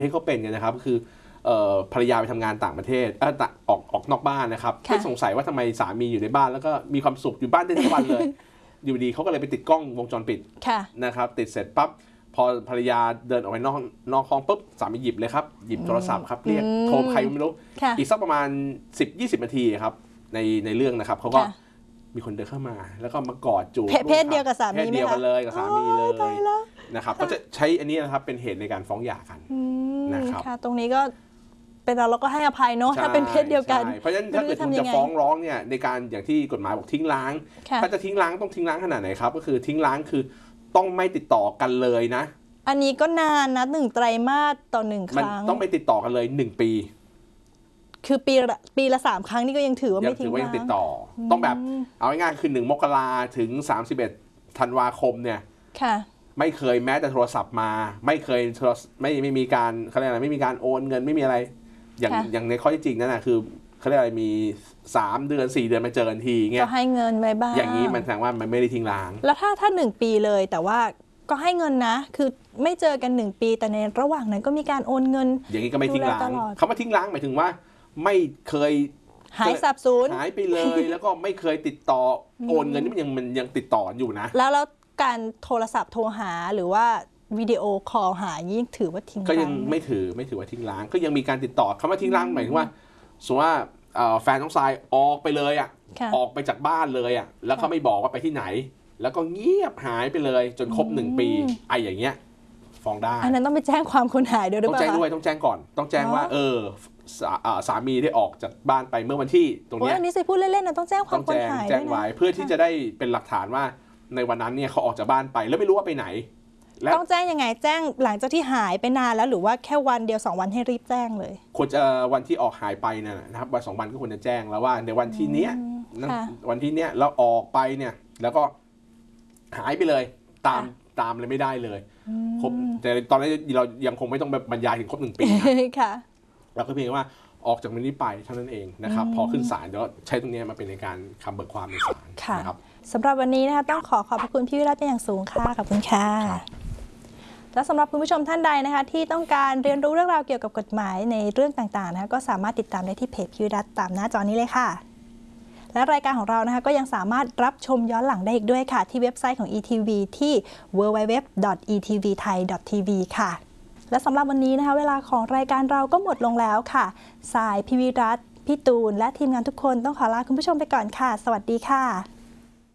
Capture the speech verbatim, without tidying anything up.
ที่เขาเป็นกันนะครับคือภรรยาไปทำงานต่างประเทศออกออกนอกบ้านนะครับไม่สงสัยว่าทำไมสามีอยู่ในบ้านแล้วก็มีความสุขอยู่บ้านได้ทั้งวันเลยอยู่ดีเขาก็เลยไปติดกล้องวงจรปิดนะครับติดเสร็จปั๊บพอภรรยาเดินออกไปนอกนอกห้องปุ๊บสามีหยิบเลยครับหยิบโทรศัพท์ครับเรียกโทรใครไม่รู้อีกสักประมาณ สิบถึงยี่สิบ นาทีครับในในเรื่องนะครับเขาก็มีคนเดินเข้ามาแล้วก็มากอดจูบเพศเดียวกับสามีเพศเดียวกันเลยกับสามีเลยนะครับก็จะใช้อันนี้นะครับเป็นเหตุในการฟ้องหย่ากันนะครับตรงนี้ก็เป็นเราเราก็ให้อภัยเนาะถ้าเป็นเพศเดียวกันเพราะฉะนั้นถ้าเกิดคุณจะฟ้องร้องเนี่ยในการอย่างที่กฎหมายบอกทิ้งร้างถ้าจะทิ้งร้างต้องทิ้งร้างขนาดไหนครับก็คือทิ้งร้างคือต้องไม่ติดต่อกันเลยนะอันนี้ก็นานนะหนึ่งไตรมาสต่อหนึ่งครั้งต้องไม่ติดต่อกันเลยหนึ่งปีคือปีละปีละสามครั้งนี่ก็ยังถือว่าไม่ทิ้งร้างยังติดต่อต้องแบบเอาง่ายๆคือหนึ่งมกราถึงสามสิบเอ็ดธันวาคมเนี่ยไม่เคยแม้แต่โทรศัพท์มาไม่เคยไม่ไม่มีการเขาเรียกอะไรไม่มีการโอนเงินไม่มีอะไรอย่างอย่างในข้อที่จริงนั่นนะคือเขาเรียกอะไรมีสามเดือนสี่เดือนมาเจอกันทีเงี้ยก็ให้เงินไว้บ้างอย่างนี้มันแสดงว่ามันไม่ได้ทิ้งร้างแล้วถ้าถ้าหนึ่งปีเลยแต่ว่าก็ให้เงินนะคือไม่เจอกันหนึ่งปีแต่ในระหว่างนั้นก็มีการโอนเงินอย่างนี้ก็ไม่ทิ้งร้างคำว่าทิ้งร้างหมายถึงว่าไม่เคยหายสับสูญหายไปเลยแล้วก็ไม่เคยติดต่อโอนเงินนี่มันยังมันยังติดต่ออยู่นะแล้วแล้วการโทรศัพท์โทรหาหรือว่าวิดีโอคอลหายิ่งถือว่าทิ้งร้างก็ยังไม่ถือไม่ถือว่าทิ้งร้างก็ยังมีการติดต่อคำว่าทิ้งร้างหมายถึงว่าสมมติว่าแฟนน้องทรายออกไปเลยอ่ะออกไปจากบ้านเลยอ่ะแล้วเขาไม่บอกว่าไปที่ไหนแล้วก็เงียบหายไปเลยจนครบหนึ่งปีไอ้อย่างเงี้ยฟ้องได้อันนั้นต้องไปแจ้งความคนหายด้วยหรือเปล่าต้องแจ้งด้วยต้องแจ้งก่อนต้องแจ้งว่าเออสามีได้ออกจากบ้านไปเมื่อวันที่ตรงนี้อันนี้สิพูดเล่นๆนะต้องแจ้งความคนหายแจ้งไว้เพื่อที่จะได้เป็นหลักฐานว่าในวันนั้นเนี่ยเขาออกจากบ้านไปแล้วไม่รู้ว่าไปไหนต้องแจ้งยังไงแจ้งหลังจากที่หายไปนานแล้วหรือว่าแค่วันเดียวสองวันให้รีบแจ้งเลยควรจะวันที่ออกหายไปนะครับวันสองวันก็ควรจะแจ้งแล้วว่าในวันที่เนี้ยวันที่เนี้ยเราออกไปเนี่ยแล้วก็หายไปเลยตามตามเลยไม่ได้เลยครบแต่ตอนนี้เรายังคงไม่ต้องบรรยายถึงครบหนึ่งปีนะเราก็เพียงว่าออกจากวันนี้ไปเท่านั้นเองนะครับพอขึ้นศาลเดี๋ยวใช้ตรงนี้มาเป็นในการคำเบิกความในศาลนะครับสำหรับวันนี้นะคะต้องขอขอบพระคุณพี่วิรัตเป็นอย่างสูงค่ะขอบคุณค่ะและสำหรับคุณผู้ชมท่านใดนะคะที่ต้องการเรียนรู้เรื่องราวเกี่ยวกับกฎหมายในเรื่องต่างๆนะคะก็สามารถติดตามได้ที่เพจพี่วิรัตตามหน้าจอนี้เลยค่ะและรายการของเรานะคะก็ยังสามารถรับชมย้อนหลังได้อีกด้วยค่ะที่เว็บไซต์ของ อี ที วี ที่ ดับเบิลยู ดับเบิลยู ดับเบิลยู ดอท อี ที วี ไทย ดอท ที วี ค่ะและสำหรับวันนี้นะคะเวลาของรายการเราก็หมดลงแล้วค่ะสายพี่วิรัตพี่ตูนและทีมงานทุกคนต้องขอลาคุณผู้ชมไปก่อนค่ะสวัสดีค่ะ